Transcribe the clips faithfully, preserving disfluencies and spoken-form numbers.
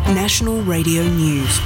National Radio News.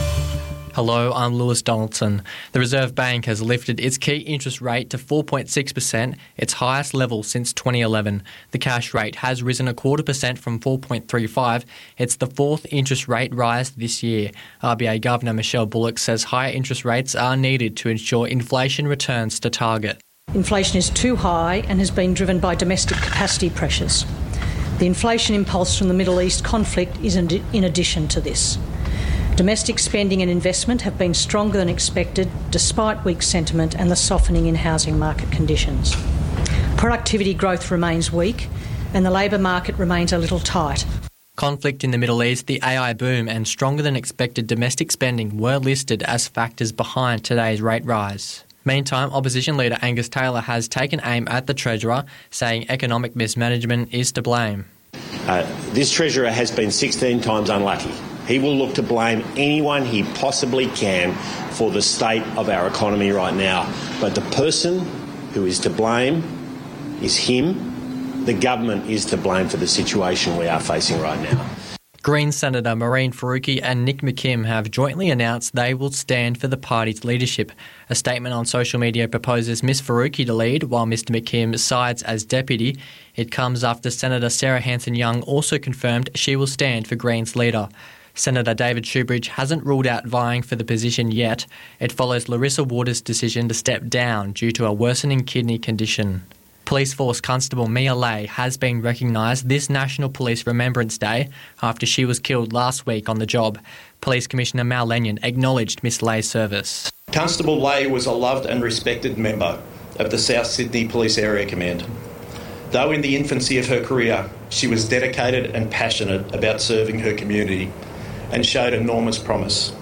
Hello, I'm Lewis Donaldson. The Reserve Bank has lifted its key interest rate to four point six percent, its highest level since twenty eleven. The cash rate has risen a quarter percent from four point three five. It's the fourth interest rate rise this year. R B A Governor Michelle Bullock says higher interest rates are needed to ensure inflation returns to target. Inflation is too high and has been driven by domestic capacity pressures. The inflation impulse from the Middle East conflict is in addition to this. Domestic spending and investment have been stronger than expected despite weak sentiment and the softening in housing market conditions. Productivity growth remains weak and the labour market remains a little tight. Conflict in the Middle East, the A I boom and stronger than expected domestic spending were listed as factors behind today's rate rise. Meantime, Opposition Leader Angus Taylor has taken aim at the Treasurer, saying economic mismanagement is to blame. Uh, this Treasurer has been sixteen times unlucky. He will look to blame anyone he possibly can for the state of our economy right now. But the person who is to blame is him. The government is to blame for the situation we are facing right now. Greens Senator Maureen Faruqi and Nick McKim have jointly announced they will stand for the party's leadership. A statement on social media proposes Miss Faruqi to lead, while Mister McKim sides as deputy. It comes after Senator Sarah Hanson-Young also confirmed she will stand for Greens leader. Senator David Shoebridge hasn't ruled out vying for the position yet. It follows Larissa Waters' decision to step down due to a worsening kidney condition. Police Force Constable Mia Lay has been recognised this National Police Remembrance Day after she was killed last week on the job. Police Commissioner Mal Lenyon acknowledged Miss Lay's service. Constable Lay was a loved and respected member of the South Sydney Police Area Command. Though in the infancy of her career, she was dedicated and passionate about serving her community and showed enormous promise.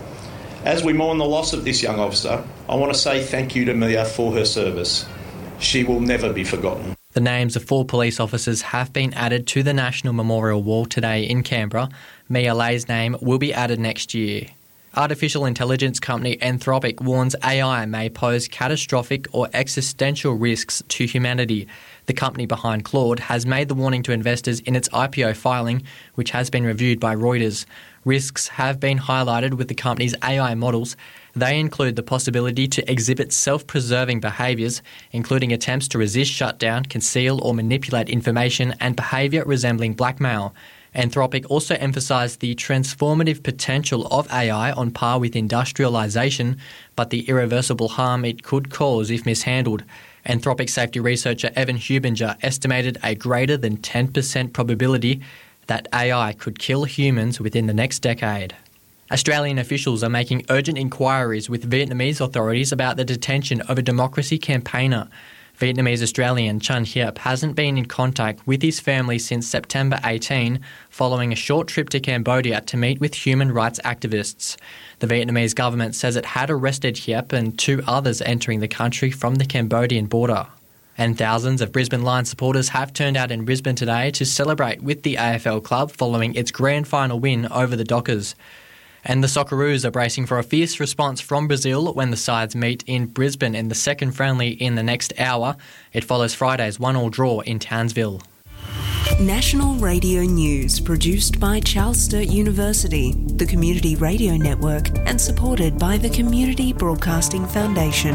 As we mourn the loss of this young officer, I want to say thank you to Mia for her service. She will never be forgotten. The names of four police officers have been added to the National Memorial Wall today in Canberra. Mia Lay's name will be added next year. Artificial intelligence company Anthropic warns A I may pose catastrophic or existential risks to humanity. The company behind Claude has made the warning to investors in its I P O filing, which has been reviewed by Reuters. Risks have been highlighted with the company's A I models. They include the possibility to exhibit self-preserving behaviours, including attempts to resist shutdown, conceal or manipulate information, and behaviour resembling blackmail. Anthropic also emphasised the transformative potential of A I on par with industrialisation, but the irreversible harm it could cause if mishandled. Anthropic safety researcher Evan Hubinger estimated a greater than ten percent probability that A I could kill humans within the next decade. Australian officials are making urgent inquiries with Vietnamese authorities about the detention of a democracy campaigner. Vietnamese Australian Chun Hiep hasn't been in contact with his family since September eighteenth, following a short trip to Cambodia to meet with human rights activists. The Vietnamese government says it had arrested Hiep and two others entering the country from the Cambodian border. And thousands of Brisbane Lions supporters have turned out in Brisbane today to celebrate with the A F L club following its grand final win over the Dockers. And the Socceroos are bracing for a fierce response from Brazil when the sides meet in Brisbane in the second friendly in the next hour. It follows Friday's one-all draw in Townsville. National Radio News, produced by Charles Sturt University, the Community Radio Network, and supported by the Community Broadcasting Foundation.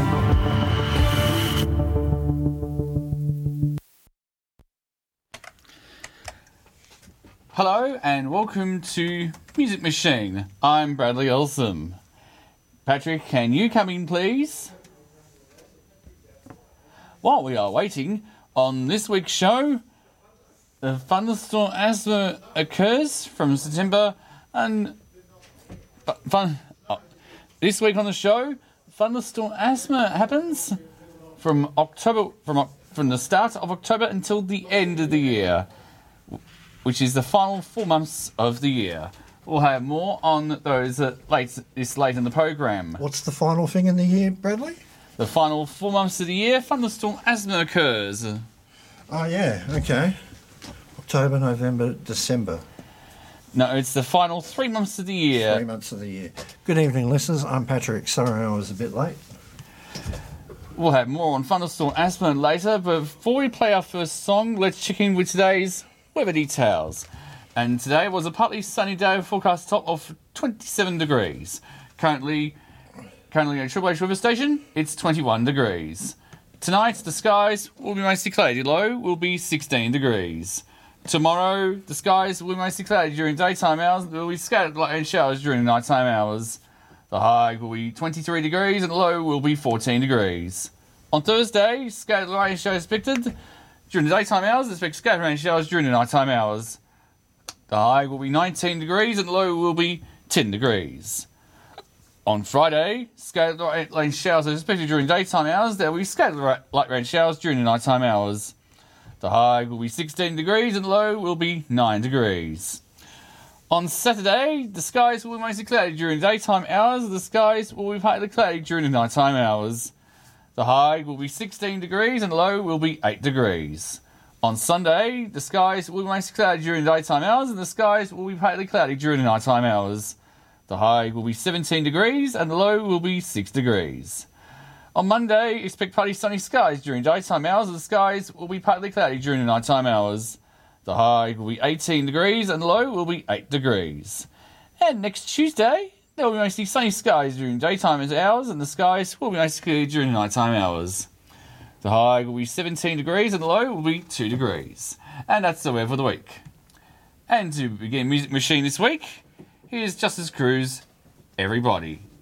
Hello and welcome to Music Machine. I'm Bradley Elsom. Patrick, can you come in, please? While we are waiting, on this week's show, the thunderstorm asthma occurs from September and uh, fun. Oh, this week on the show, thunderstorm asthma happens from October from from the start of October until the end of the year, which is the final four months of the year. We'll have more on those uh, late this late in the program. What's the final thing in the year, Bradley? The final four months of the year, thunderstorm asthma occurs. Oh yeah, okay. October, November, December. No, it's the final three months of the year. Three months of the year. Good evening, listeners. I'm Patrick. Sorry I was a bit late. We'll have more on thunderstorm asthma later, but before we play our first song, let's check in with today's weather details. And today was a partly sunny day, forecast top of twenty-seven degrees. Currently, currently at Triple H River Station, it's twenty-one degrees. Tonight, the skies will be mostly cloudy. Low will be sixteen degrees. Tomorrow, the skies will be mostly cloudy during daytime hours. There will be scattered light rain showers during the nighttime hours. The high will be twenty-three degrees and the low will be fourteen degrees. On Thursday, scattered light rain showers expected during the daytime hours. Expect scattered rain showers during the nighttime hours. The high will be nineteen degrees and the low will be ten degrees. On Friday, scattered light rain showers are expected during daytime hours. There will be scattered light rain showers during the nighttime hours. The high will be sixteen degrees and the low will be nine degrees. On Saturday, the skies will be mostly cloudy during daytime hours. The skies will be partly cloudy during the nighttime hours. The high will be sixteen degrees and the low will be eight degrees. On Sunday, the skies will be mostly cloudy during daytime hours and the skies will be partly cloudy during the nighttime hours. The high will be seventeen degrees and the low will be six degrees. On Monday, expect partly sunny skies during daytime hours and the skies will be partly cloudy during the nighttime hours. The high will be eighteen degrees and the low will be eight degrees. And next Tuesday, there will be mostly sunny skies during daytime hours and the skies will be mostly clear during the nighttime hours. The high will be seventeen degrees and the low will be two degrees. And that's the weather for the week. And to begin Music Machine this week, here's Justice Cruz, Everybody.